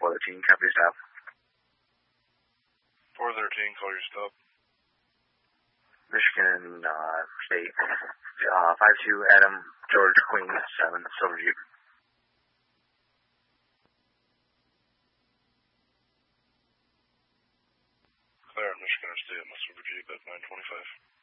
413, copy stop. 413, call your stop. Michigan State, 52 Adam George Queen 7, Silver Jeep. Clear, Michigan State, my Silver Jeep at 925.